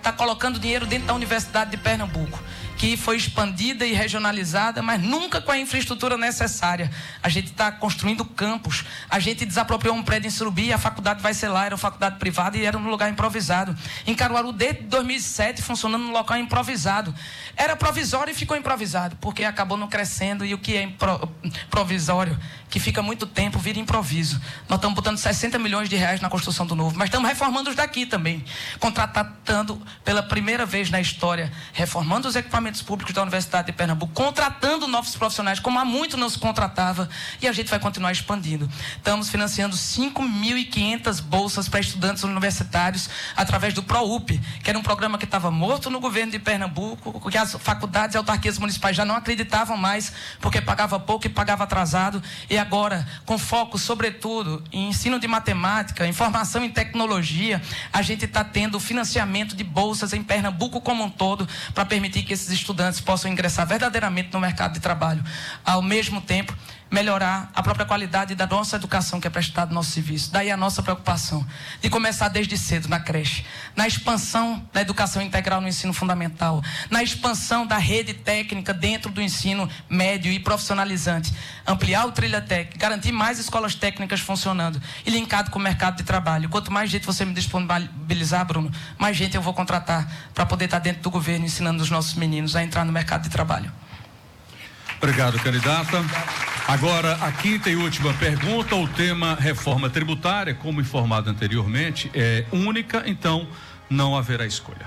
está colocando dinheiro dentro da Universidade de Pernambuco, que foi expandida e regionalizada, mas nunca com a infraestrutura necessária. A gente está construindo campus, a gente desapropriou um prédio em Surubi, a faculdade vai ser lá, era uma faculdade privada e era num lugar improvisado. Em Caruaru, desde 2007, funcionando num local improvisado. Era provisório e ficou improvisado, porque acabou não crescendo, e o que é provisório, que fica muito tempo, vira improviso. Nós estamos botando 60 milhões de reais na construção do novo, mas estamos reformando os daqui também, contratando pela primeira vez na história, reformando os equipamentos públicos da Universidade de Pernambuco, contratando novos profissionais, como há muito não se contratava, e a gente vai continuar expandindo. Estamos financiando 5.500 bolsas para estudantes universitários através do ProUP, que era um programa que estava morto no governo de Pernambuco, que as faculdades e autarquias municipais já não acreditavam mais, porque pagava pouco e pagava atrasado, e agora, com foco, sobretudo, em ensino de matemática, informação em tecnologia, a gente está tendo financiamento de bolsas em Pernambuco como um todo, para permitir que esses estudantes possam ingressar verdadeiramente no mercado de trabalho. Ao mesmo tempo, melhorar a própria qualidade da nossa educação que é prestada no nosso serviço. Daí a nossa preocupação de começar desde cedo na creche, na expansão da educação integral no ensino fundamental, na expansão da rede técnica dentro do ensino médio e profissionalizante, ampliar o Trilhatec, garantir mais escolas técnicas funcionando e linkado com o mercado de trabalho. Quanto mais gente você me disponibilizar, Bruno, mais gente eu vou contratar para poder estar dentro do governo ensinando os nossos meninos a entrar no mercado de trabalho. Obrigado, candidata. Agora, a quinta e última pergunta, o tema reforma tributária, como informado anteriormente, é única, então não haverá escolha.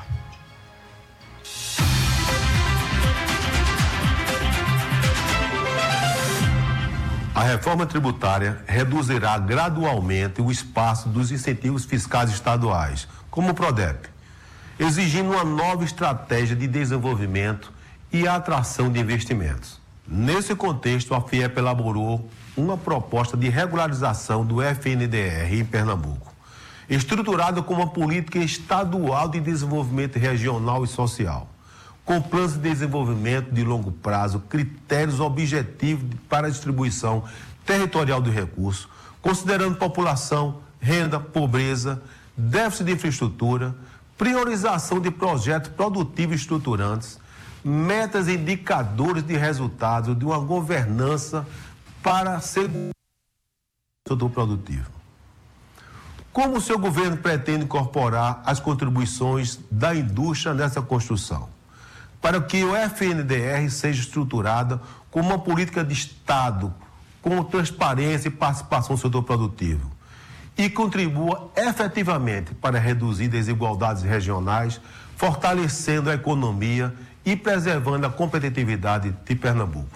A reforma tributária reduzirá gradualmente o espaço dos incentivos fiscais estaduais, como o PRODEP, exigindo uma nova estratégia de desenvolvimento e atração de investimentos. Nesse contexto, a FIEP elaborou uma proposta de regularização do FNDR em Pernambuco, estruturada como uma política estadual de desenvolvimento regional e social, com planos de desenvolvimento de longo prazo, critérios objetivos para a distribuição territorial do recurso, considerando população, renda, pobreza, déficit de infraestrutura, priorização de projetos produtivos estruturantes, metas e indicadores de resultados de uma governança para ser setor produtivo. Como o seu governo pretende incorporar as contribuições da indústria nessa construção, para que o FNDR seja estruturada como uma política de Estado, com transparência e participação do setor produtivo, e contribua efetivamente para reduzir desigualdades regionais, fortalecendo a economia e preservando a competitividade de Pernambuco.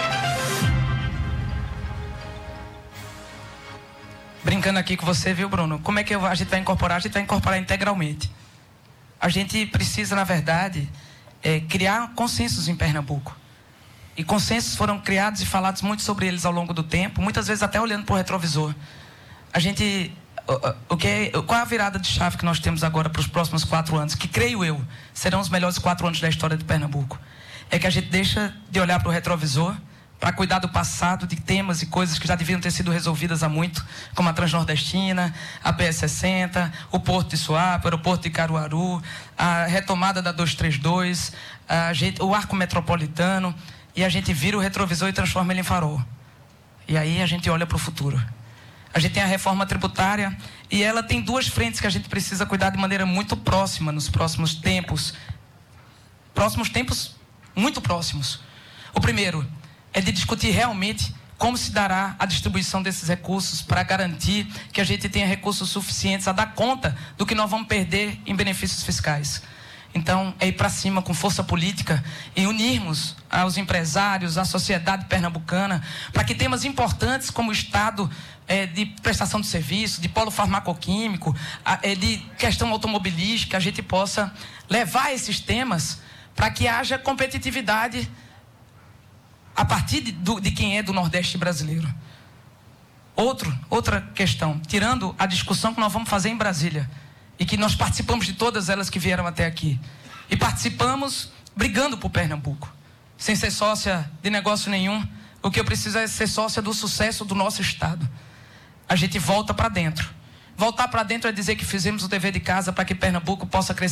Brincando aqui com você, viu, Bruno? Como é que a gente vai incorporar? A gente vai incorporar integralmente. A gente precisa, na verdade, criar consensos em Pernambuco. E consensos foram criados e falados muito sobre eles ao longo do tempo, muitas vezes até olhando para o retrovisor. A gente... qual é a virada de chave que nós temos agora para os próximos 4 anos, que creio eu serão os melhores 4 anos da história de Pernambuco? É que a gente deixa de olhar para o retrovisor, para cuidar do passado, de temas e coisas que já deviam ter sido resolvidas há muito, como a Transnordestina, a PS-60, o Porto de Suape, o aeroporto de Caruaru, a retomada da 232, o arco metropolitano, e a gente vira o retrovisor e transforma ele em farol. E aí a gente olha para o futuro. A gente tem a reforma tributária e ela tem 2 frentes que a gente precisa cuidar de maneira muito próxima nos próximos tempos. Próximos tempos muito próximos. O primeiro é de discutir realmente como se dará a distribuição desses recursos para garantir que a gente tenha recursos suficientes a dar conta do que nós vamos perder em benefícios fiscais. Então, é ir para cima com força política e unirmos aos empresários, à sociedade pernambucana, para que temas importantes como o Estado de prestação de serviço, de polo farmacoquímico, de questão automobilística, a gente possa levar esses temas para que haja competitividade a partir de quem é do Nordeste brasileiro. Outra questão, tirando a discussão que nós vamos fazer em Brasília, e que nós participamos de todas elas que vieram até aqui. E participamos brigando por Pernambuco. Sem ser sócia de negócio nenhum, o que eu preciso é ser sócia do sucesso do nosso Estado. A gente volta para dentro. Voltar para dentro é dizer que fizemos o dever de casa para que Pernambuco possa crescer